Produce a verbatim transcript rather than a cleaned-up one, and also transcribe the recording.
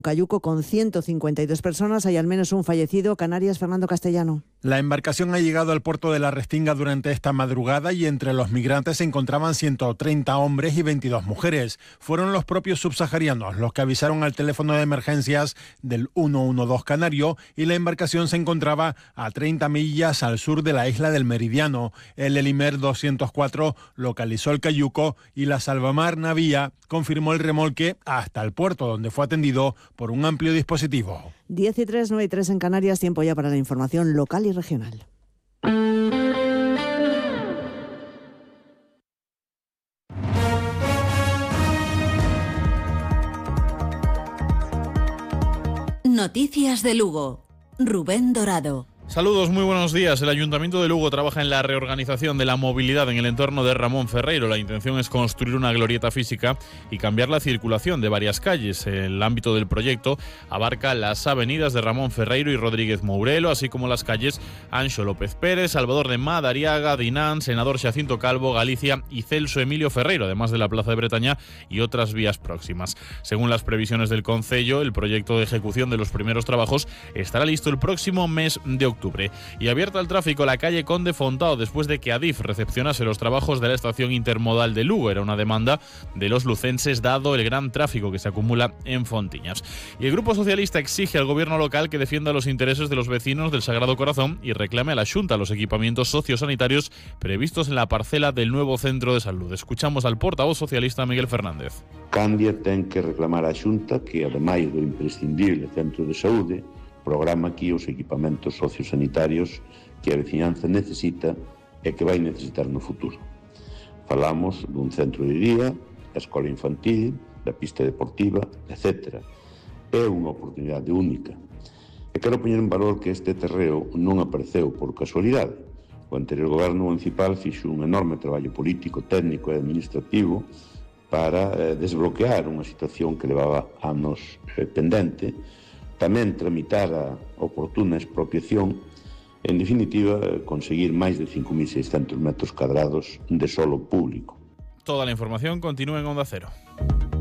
Cayuco con ciento cincuenta y dos personas, hay al menos un fallecido. Canarias, Fernando Castellano. La embarcación ha llegado al puerto de La Restinga durante esta madrugada y entre los migrantes se encontraban ciento treinta hombres y veintidós mujeres. Fueron los propios subsaharianos los que avisaron al teléfono de emergencias del ciento doce canario y la embarcación se encontraba a treinta millas al sur de la isla del Meridiano. El Elimer doscientos cuatro localizó el Cayuco y la Salvamar Navía confirmó el remolque hasta el puerto, donde fue atendido por un amplio dispositivo. diez y tres, nueve y tres en Canarias, tiempo ya para la información local y regional. Noticias de Lugo. Rubén Dorado. Saludos, muy buenos días. El Ayuntamiento de Lugo trabaja en la reorganización de la movilidad en el entorno de Ramón Ferreiro. La intención es construir una glorieta física y cambiar la circulación de varias calles. El ámbito del proyecto abarca las avenidas de Ramón Ferreiro y Rodríguez Mourelo, así como las calles Anxo López Pérez, Salvador de Madariaga, Dinán, Senador Xacinto Calvo, Galicia y Celso Emilio Ferreiro, además de la Plaza de Bretaña y otras vías próximas. Según las previsiones del Concello, el proyecto de ejecución de los primeros trabajos estará listo el próximo mes de octubre. Y abierta al tráfico la calle Conde Fontao después de que Adif recepcionase los trabajos de la estación intermodal de Lugo. Era una demanda de los lucenses dado el gran tráfico que se acumula en Fontiñas. Y el Grupo Socialista exige al gobierno local que defienda los intereses de los vecinos del Sagrado Corazón y reclame a la Xunta los equipamientos sociosanitarios previstos en la parcela del nuevo centro de salud. Escuchamos al portavoz socialista Miguel Fernández. Candia ten que reclamar á Xunta que, ademais do imprescindible centro de saúde, programa aquí os equipamentos sociosanitarios que a veciñanza necesita e que vai necesitar no futuro. Falamos dun centro de día, da escola infantil, da pista deportiva, etcétera. É unha oportunidade única. E quero poñer en valor que este terreo non apareceu por casualidade. O anterior goberno municipal fixo un enorme traballo político, técnico e administrativo para eh, desbloquear unha situación que levaba anos eh, pendente, tamén tramitar a oportuna expropiación, en definitiva, conseguir máis de cinco mil seiscentos metros cadrados de solo público. Toda la información continúa en Onda Cero.